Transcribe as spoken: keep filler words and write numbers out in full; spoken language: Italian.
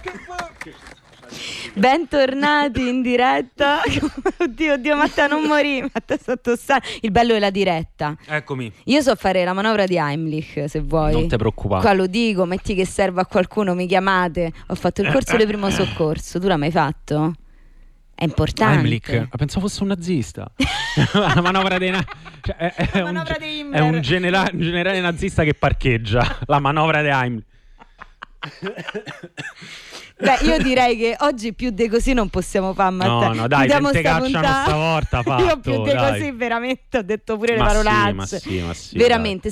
Bentornati in diretta. Oddio, oddio, Matteo, non morì. Matteo sta tossando. Il bello della diretta. Eccomi. Io so fare la manovra di Heimlich, se vuoi. Non ti preoccupare. Qua lo dico, metti che serve a qualcuno, mi chiamate. Ho fatto il corso di primo soccorso. Tu l'hai mai fatto? È importante. Heimlich, pensavo fosse un nazista. La manovra dei na- cioè, è, è, la un, manovra di è un, genera- un generale nazista che parcheggia. La manovra di Heimlich. Beh, io direi che oggi più di così non possiamo fare, Matteo. No, no, dai, te cacciano stavolta fatto. Io più di dai. così veramente ho detto pure ma le parolacce. Sì, ma sì, ma sì, veramente. Dai.